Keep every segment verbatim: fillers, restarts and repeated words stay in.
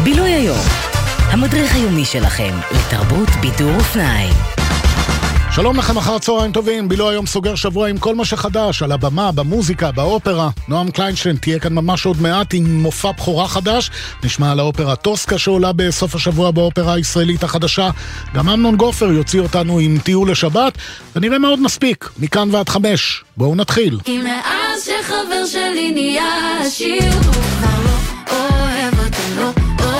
בילוי היום, המדריך היומי שלכם לתרבות, בידור ופנאי. שלום לכם, אחר צהריים טובים. בילוי היום סוגר שבוע עם כל מה שחדש, על הבמה, במוזיקה, באופרה. נועם קליינשטיין תהיה כאן ממש עוד מעט עם מופע בחורה חדש. נשמע על האופרה טוסקה שעולה בסוף השבוע באופרה הישראלית החדשה. גם אמנון גופר יוציא אותנו עם טיול לשבת, ונראה מה עוד נספיק, מכאן ועד חמש. בואו נתחיל. כי מאז שחבר שלי נהיה עשיר, הוא כבר לא אוהב אותי, לא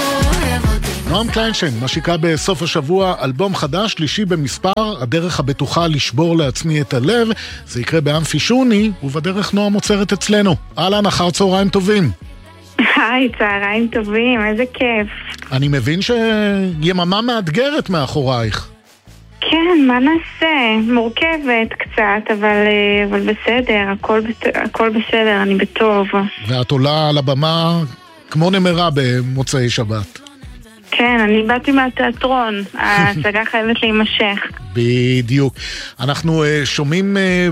נועם קליינשטיין משיקה בסוף השבוע אלבום חדש, שלישי במספר, הדרך הבטוחה לשבור לעצמי את הלב. זה יקרה באמפי שוני, ובדרך נועם עוצרת אצלנו. אהלן, אחר צהריים טובים. היי, צהריים טובים, איזה כיף. אני מבין שיממה מאתגרת מאחורייך. כן, מה נעשה? מורכבת קצת, אבל, אבל בסדר, הכל, הכל בסדר, אני בטוב. ואת עולה על הבמה כמו נמרה במוצאי שבת. כן, אני באתי מהתיאטרון, ההצגה חייבת להימשך. בדיוק. אנחנו uh, שומעים uh,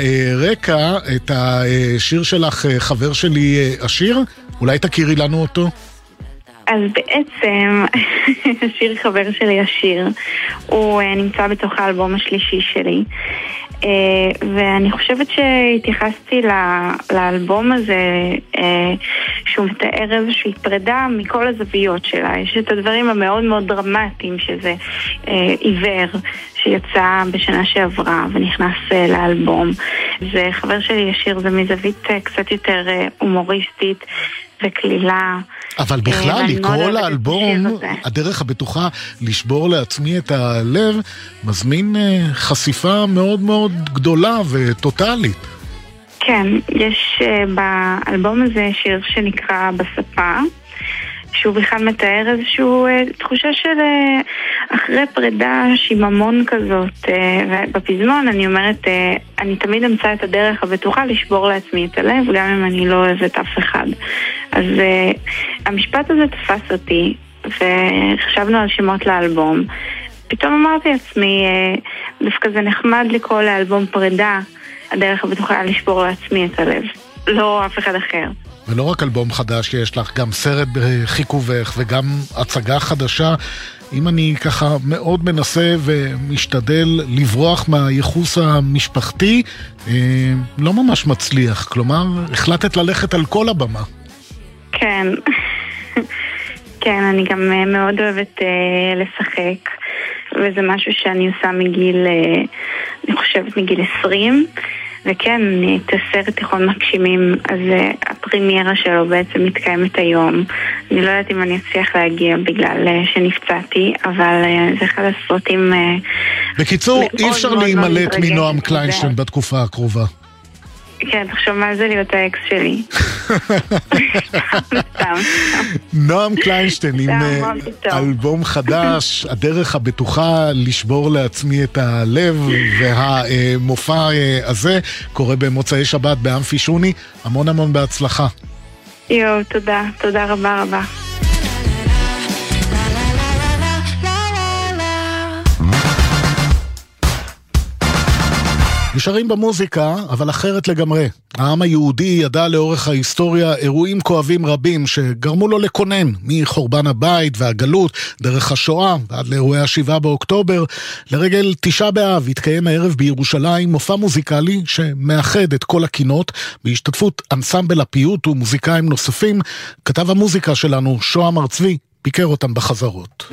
ברקע את השיר שלך, uh, חבר שלי uh, השיר, אולי תכירי לנו אותו? אז בעצם, השיר חבר שלי השיר, הוא uh, נמצא בתוך האלבום השלישי שלי. Uh, ואני חושבת שהתייחסתי ל- לאלבום הזה uh, שהוא מתאר איזושהי פרידה מכל הזוויות שלה. יש את הדברים המאוד מאוד דרמטיים, שזה uh, עיוור שיצא בשנה שעברה ונכנס uh, לאלבום. זה חבר שלי ישיר, זה מזווית uh, קצת יותר uh, הומוריסטית וכלילה. אבל בכלל, לקרוא לאלבום הדרך הבטוחה לשבור לעצמי את הלב, מזמין חשיפה מאוד מאוד גדולה וטוטלית. כן, יש באלבום הזה שיר שנקרא בספה, שהוא בכלל מתאר איזושהי תחושה של אחרי פרידה שיממון כזאת. ובפזמון אני אומרת, אני תמיד אמצא את הדרך הבטוחה לשבור לעצמי את הלב, גם אם אני לא אוהבת אף אחד. אז המשפט הזה תפס אותי, וחשבנו על שמות לאלבום. פתאום אמרתי לעצמי, דווקא זה נחמד לקרוא לאלבום פרידה, הדרך הבטוחה לשבור לעצמי את הלב, לא אף אחד אחר. ולא רק אלבום חדש, יש לך גם סרט בחיכובך וגם הצגה חדשה. אם אני ככה מאוד מנסה ומשתדל לברוח מהייחוס המשפחתי, לא ממש מצליח. כלומר, החלטת ללכת על כל הבמה. כן. כן, אני גם מאוד אוהבת לשחק, וזה משהו שאני עושה מגיל, אני חושבת מגיל עשרים. וכן, את הסרט תיכון מגשימים, אז הפרימיירה שלו בעצם מתקיימת היום. אני לא יודעת אם אני אצליח להגיע בגלל שנפצעתי, אבל זה אחד הסרטים... בקיצור, אי אפשר להימלט מנועם קליינשטיין בתקופה הקרובה. כן, תחשוב מה זה להיות האקס שלי. נועם קליינשטיין עם אלבום חדש, הדרך הבטוחה לשבור לעצמי את הלב, והמופע הזה קורה במוצאי שבת באמפי שוני. המון המון בהצלחה. יואו, תודה, תודה רבה רבה. נשארים במוזיקה, אבל אחרת לגמרי. העם היהודי ידע לאורך ההיסטוריה אירועים כואבים רבים שגרמו לו לקונן, מחורבן הבית והגלות, דרך השואה ועד לאירועי השבעה באוקטובר. לרגל תשעה באב התקיים הערב בירושלים מופע מוזיקלי שמאחד את כל הקינות, בהשתתפות אנסמבל הפיוט ומוזיקאים נוספים. כתב המוזיקה שלנו, שוהם ארצבי, ביקר אותם בחזרות.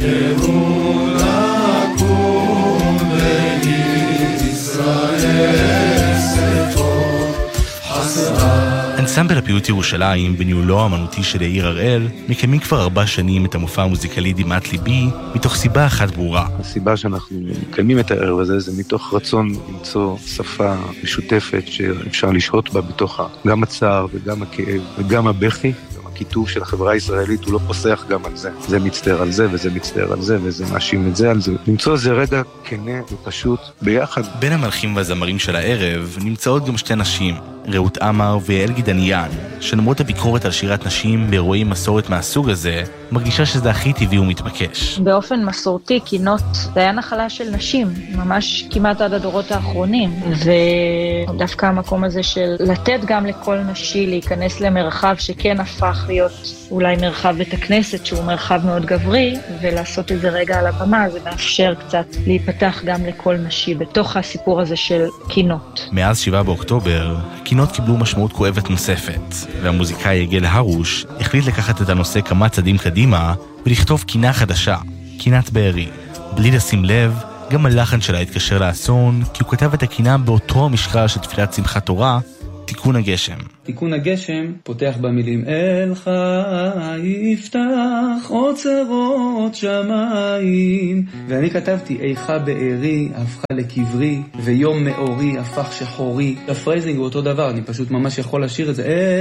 אנסמבל הפיוט ירושלים בניהולו האמנותי של יאיר הראל מקיימים כבר ארבע שנים את המופע המוזיקלי דמעת ליבי מתוך סיבה אחת ברורה. הסיבה שאנחנו מקיימים את הערב הזה זה מתוך רצון למצוא שפה משותפת שאפשר לשהות בה בתוכה גם הצער וגם הכאב וגם הבכי. הכיתוב של החברה הישראלית הוא לא פוסח גם על זה. זה מצטער על זה וזה מצטער על זה וזה מאשים את זה על זה. למצוא איזה רגע כנה ופשוט ביחד. בין המלחים והזמרים של הערב נמצאות גם שתי נשים. רעות עמר ויעל גידניאן, שלמרות הביקורת על שירת נשים באירועי מסורת מהסוג הזה, מרגישה שזה הכי טבעי ומתבקש. באופן מסורתי, קינות זה היה נחלה של נשים, ממש כמעט עד הדורות האחרונים, ודווקא המקום הזה של לתת גם לכל נשי להיכנס למרחב שכן הפך להיות אולי מרחב בית הכנסת, שהוא מרחב מאוד גברי, ולעשות את זה רגע על הבמה, זה מאפשר קצת להיפתח גם לכל נשי בתוך הסיפור הזה של קינות. מאז שבעה באוקטובר, קינות קיבלו משמעות כואבת נוספת, והמוזיקאי יגל הרוש החליט לקחת את הנושא כמה צעדים קדימה ולכתוב קינה חדשה, קינת בארי. בלי לשים לב, גם הלחן שלה התקשר לאסון, כי הוא כתב את הקינה באותו המשקל של תפילת שמחת תורה, תיקון הגשם. תיקון הגשם פותח במילים אל חי יפתח אוצרות שמיים, ואני כתבתי איכה בארי הפכה לקברי ויום מאורי הפך שחורי. הפרייזינג הוא אותו דבר, אני פשוט ממש יכול לשיר את זה.